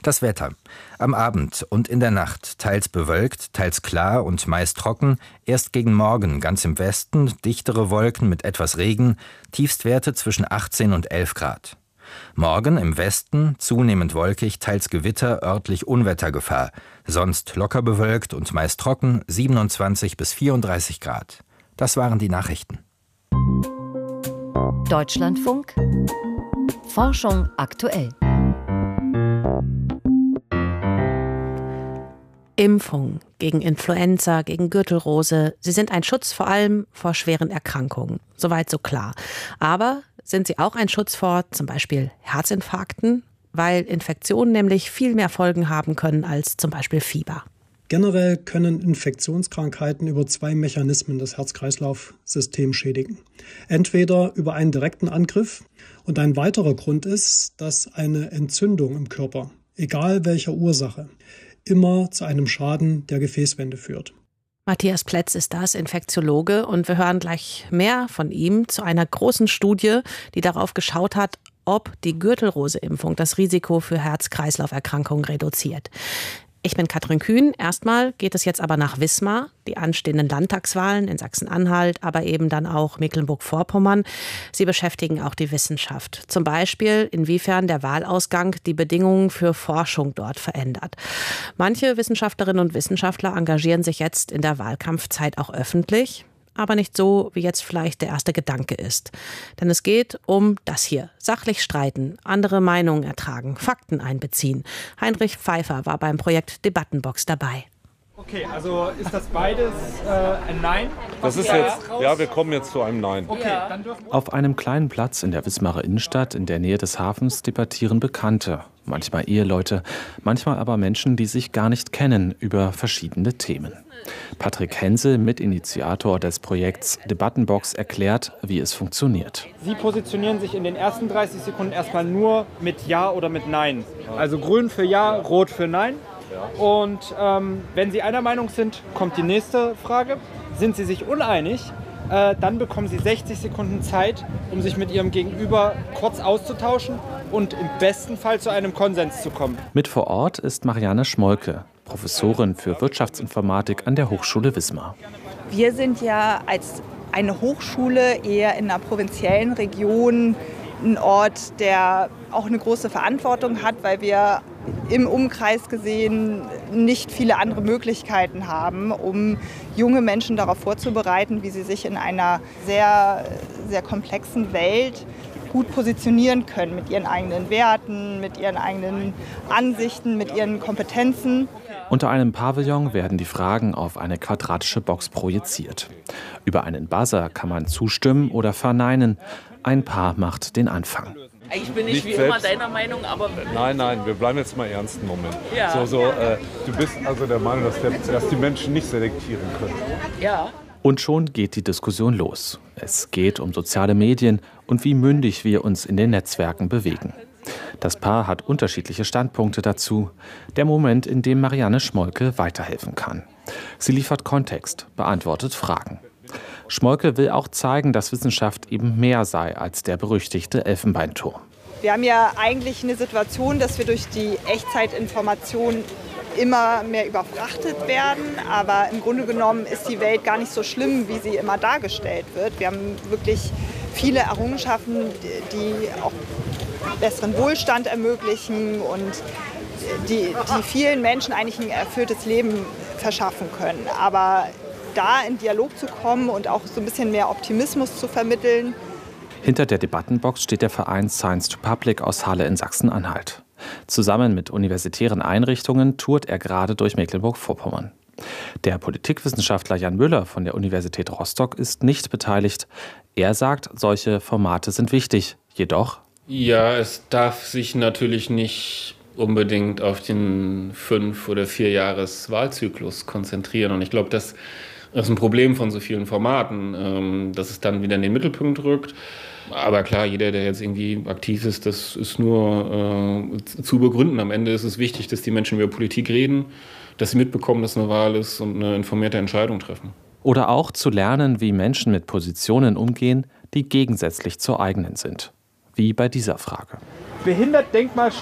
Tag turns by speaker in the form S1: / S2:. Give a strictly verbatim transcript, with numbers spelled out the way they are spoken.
S1: Das Wetter. Am Abend und in der Nacht teils bewölkt, teils klar und meist trocken. Erst gegen Morgen ganz im Westen dichtere Wolken mit etwas Regen, Tiefstwerte zwischen achtzehn und elf Grad. Morgen im Westen zunehmend wolkig, teils Gewitter, örtlich Unwettergefahr. Sonst locker bewölkt und meist trocken, siebenundzwanzig bis vierunddreißig Grad. Das waren die Nachrichten.
S2: Deutschlandfunk. Forschung aktuell.
S3: Impfungen gegen Influenza, gegen Gürtelrose, sie sind ein Schutz vor allem vor schweren Erkrankungen. Soweit so klar. Aber sind sie auch ein Schutz vor zum Beispiel Herzinfarkten? Weil Infektionen nämlich viel mehr Folgen haben können als zum Beispiel Fieber.
S4: Generell können Infektionskrankheiten über zwei Mechanismen das Herz-Kreislauf-System schädigen. Entweder über einen direkten Angriff und ein weiterer Grund ist, dass eine Entzündung im Körper, egal welcher Ursache, immer zu einem Schaden der Gefäßwände führt.
S3: Matthias Plätz ist das, Infektiologe, und wir hören gleich mehr von ihm zu einer großen Studie, die darauf geschaut hat, ob die Gürtelrose-Impfung das Risiko für Herz-Kreislauf-Erkrankungen reduziert. Ich bin Katrin Kühn. Erstmal geht es jetzt aber nach Wismar, die anstehenden Landtagswahlen in Sachsen-Anhalt, aber eben dann auch Mecklenburg-Vorpommern. Sie beschäftigen auch die Wissenschaft. Zum Beispiel, inwiefern der Wahlausgang die Bedingungen für Forschung dort verändert. Manche Wissenschaftlerinnen und Wissenschaftler engagieren sich jetzt in der Wahlkampfzeit auch öffentlich. Aber nicht so, wie jetzt vielleicht der erste Gedanke ist. Denn es geht um das hier. Sachlich streiten, andere Meinungen ertragen, Fakten einbeziehen. Heinrich Pfeiffer war beim Projekt Debattenbox dabei.
S5: Okay, also ist das beides äh, ein Nein?
S6: Das ist jetzt, ja, wir kommen jetzt zu einem Nein.
S5: Okay, dann dürfen
S7: Auf einem kleinen Platz in der Wismarer Innenstadt in der Nähe des Hafens debattieren Bekannte, manchmal Eheleute, manchmal aber Menschen, die sich gar nicht kennen, über verschiedene Themen. Patrick Hensel, Mitinitiator des Projekts Debattenbox, erklärt, wie es funktioniert.
S5: Sie positionieren sich in den ersten dreißig Sekunden erstmal nur mit Ja oder mit Nein. Also grün für Ja, rot für Nein. Und ähm, wenn Sie einer Meinung sind, kommt die nächste Frage. Sind Sie sich uneinig, äh, dann bekommen Sie sechzig Sekunden Zeit, um sich mit Ihrem Gegenüber kurz auszutauschen und im besten Fall zu einem Konsens zu kommen.
S7: Mit vor Ort ist Marianne Schmolke, Professorin für Wirtschaftsinformatik an der Hochschule Wismar.
S8: Wir sind ja als eine Hochschule eher in einer provinziellen Region ein Ort, der auch eine große Verantwortung hat, weil wir im Umkreis gesehen nicht viele andere Möglichkeiten haben, um junge Menschen darauf vorzubereiten, wie sie sich in einer sehr, sehr komplexen Welt gut positionieren können mit ihren eigenen Werten, mit ihren eigenen Ansichten, mit ihren Kompetenzen.
S7: Unter einem Pavillon werden die Fragen auf eine quadratische Box projiziert. Über einen Buzzer kann man zustimmen oder verneinen. Ein Paar macht den Anfang.
S9: Ich bin nicht,
S6: Nicht
S9: wie
S6: selbst.
S9: immer deiner Meinung, aber...
S6: Nein, nein, wir bleiben jetzt mal ernst einen Moment.
S9: Ja.
S6: So, so, äh, du bist also der Meinung, dass, der, dass die Menschen nicht selektieren können.
S9: Ja.
S7: Und schon geht die Diskussion los. Es geht um soziale Medien und wie mündig wir uns in den Netzwerken bewegen. Das Paar hat unterschiedliche Standpunkte dazu. Der Moment, in dem Marianne Schmolke weiterhelfen kann. Sie liefert Kontext, beantwortet Fragen. Schmolke will auch zeigen, dass Wissenschaft eben mehr sei als der berüchtigte Elfenbeinturm.
S8: Wir haben ja eigentlich eine Situation, dass wir durch die Echtzeitinformation immer mehr überfrachtet werden. Aber im Grunde genommen ist die Welt gar nicht so schlimm, wie sie immer dargestellt wird. Wir haben wirklich viele Errungenschaften, die auch besseren Wohlstand ermöglichen und die, die vielen Menschen eigentlich ein erfülltes Leben verschaffen können. Aber da in Dialog zu kommen und auch so ein bisschen mehr Optimismus zu vermitteln.
S7: Hinter der Debattenbox steht der Verein Science to Public aus Halle in Sachsen-Anhalt. Zusammen mit universitären Einrichtungen tourt er gerade durch Mecklenburg-Vorpommern. Der Politikwissenschaftler Jan Müller von der Universität Rostock ist nicht beteiligt. Er sagt, solche Formate sind wichtig. Jedoch...
S10: Ja, es darf sich natürlich nicht unbedingt auf den fünf- oder vierjahres-Wahlzyklus konzentrieren. Und ich glaube, das ist ein Problem von so vielen Formaten, dass es dann wieder in den Mittelpunkt rückt. Aber klar, jeder, der jetzt irgendwie aktiv ist, das ist nur äh, zu begründen. Am Ende ist es wichtig, dass die Menschen über Politik reden, dass sie mitbekommen, dass eine Wahl ist und eine informierte Entscheidung treffen.
S7: Oder auch zu lernen, wie Menschen mit Positionen umgehen, die gegensätzlich zur eigenen sind. Wie bei dieser Frag.
S5: Behindert Denkmalschutz